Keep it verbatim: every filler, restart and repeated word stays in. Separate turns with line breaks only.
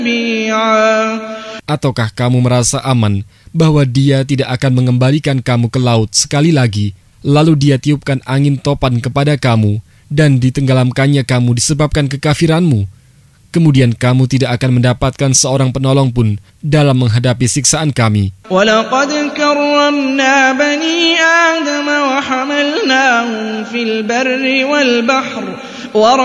Ataukah kamu merasa aman bahwa Dia tidak akan mengembalikan kamu ke laut sekali lagi, lalu Dia tiupkan angin topan kepada kamu, dan ditenggelamkannya kamu disebabkan kekafiranmu? Kemudian kamu tidak akan mendapatkan seorang penolong pun dalam menghadapi siksaan kami.
وَلَقَدْ كَرَّمْنَا بَنِي آدَمَ وَحَمَلْنَاهُمْ فِي الْبَرِّ وَالْبَحْرِ